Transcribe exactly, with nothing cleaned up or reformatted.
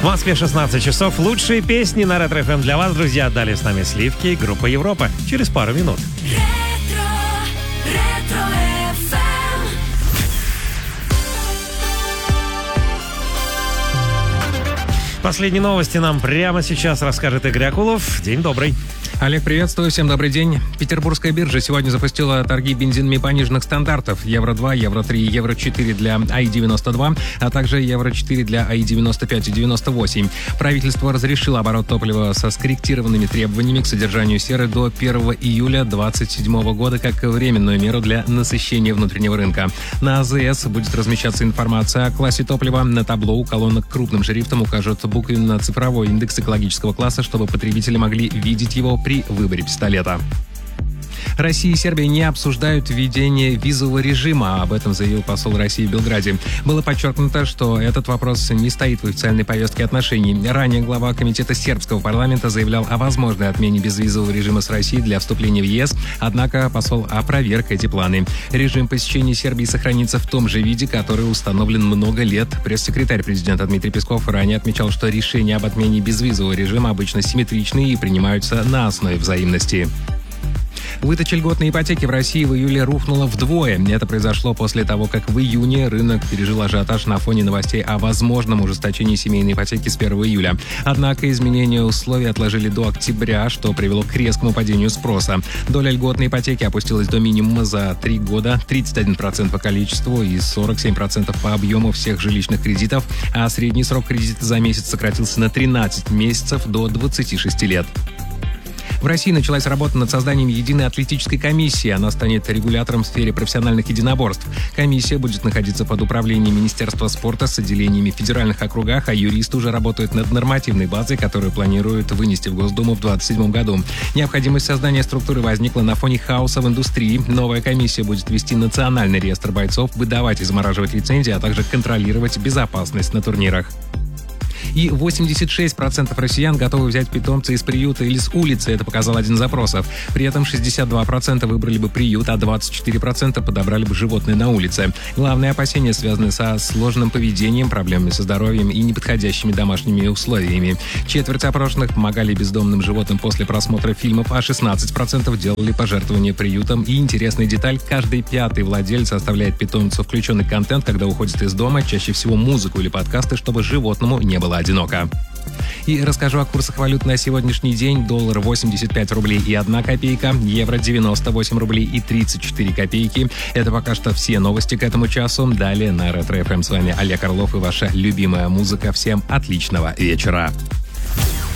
В Москве шестнадцать часов. Лучшие песни на Ретро эф эм для вас, друзья. Далее с нами Сливки и группа Европа. Через пару минут. Ретро, ретро эф эм. Последние новости нам прямо сейчас расскажет Игорь Акулов. День добрый. Олег, приветствую, всем добрый день. Петербургская биржа сегодня запустила торги бензинами пониженных стандартов евро два, евро три, евро четыре для АИ девяносто два, а также евро четыре для АИ девяносто пять и девяносто восемь. Правительство разрешило оборот топлива со скорректированными требованиями к содержанию серы до первого июля две тысячи двадцать седьмого года как временную меру для насыщения внутреннего рынка. На АЗС будет размещаться информация о классе топлива. На табло у колонок крупным шрифтом укажут буквенно-цифровой индекс экологического класса, чтобы потребители могли видеть его при выборе пистолета. Россия и Сербия не обсуждают введение визового режима, об этом заявил посол России в Белграде. Было подчеркнуто, что этот вопрос не стоит в официальной повестке отношений. Ранее глава комитета сербского парламента заявлял о возможной отмене безвизового режима с Россией для вступления в ЕС, однако посол опроверг эти планы. Режим посещения Сербии сохранится в том же виде, который установлен много лет. Пресс-секретарь президента Дмитрий Песков ранее отмечал, что решения об отмене безвизового режима обычно симметричны и принимаются на основе взаимности. Выдача льготной ипотеки в России в июле рухнула вдвое. Это произошло после того, как в июне рынок пережил ажиотаж на фоне новостей о возможном ужесточении семейной ипотеки с первого июля. Однако изменения условий отложили до октября, что привело к резкому падению спроса. Доля льготной ипотеки опустилась до минимума за три года, тридцать один процент по количеству и сорок семь процентов по объему всех жилищных кредитов, а средний срок кредита за месяц сократился на тринадцать месяцев до двадцати шести лет. В России началась работа над созданием единой атлетической комиссии. Она станет регулятором в сфере профессиональных единоборств. Комиссия будет находиться под управлением Министерства спорта с отделениями в федеральных округах, а юристы уже работают над нормативной базой, которую планируют вынести в Госдуму в две тысячи двадцать седьмом году. Необходимость создания структуры возникла на фоне хаоса в индустрии. Новая комиссия будет вести национальный реестр бойцов, выдавать и замораживать лицензии, а также контролировать безопасность на турнирах. И восемьдесят шесть процентов россиян готовы взять питомца из приюта или с улицы, это показал один из запросов. При этом шестьдесят два процента выбрали бы приют, а двадцать четыре процента подобрали бы животное на улице. Главные опасения связаны со сложным поведением, проблемами со здоровьем и неподходящими домашними условиями. Четверть опрошенных помогали бездомным животным после просмотра фильмов, а шестнадцать процентов делали пожертвования приютом. И интересная деталь, каждый пятый владелец оставляет питомцу включенный контент, когда уходит из дома, чаще всего музыку или подкасты, чтобы животному не было одиноко. И расскажу о курсах валют на сегодняшний день. Доллар восемьдесят пять рублей и одна копейка, евро девяносто восемь рублей и тридцать четыре копейки. Это пока что все новости к этому часу. Далее на Ретро эф эм с вами Олег Орлов и ваша любимая музыка. Всем отличного вечера.